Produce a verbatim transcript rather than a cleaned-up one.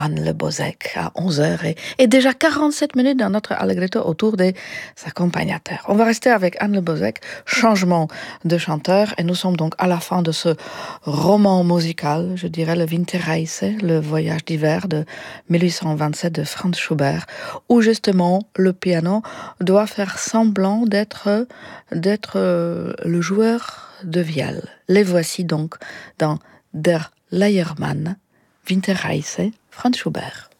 Anne Le Bozec à onze heures et, et déjà quarante-sept minutes dans notre Allegretto autour des accompagnateurs. On va rester avec Anne Le Bozec, changement de chanteur, et nous sommes donc à la fin de ce roman musical, je dirais le Winterreise, le voyage d'hiver de mille huit cent vingt-sept de Franz Schubert, où justement le piano doit faire semblant d'être, d'être le joueur de vielle. Les voici donc dans Der Leiermann, Winterreise, Franz Schubert.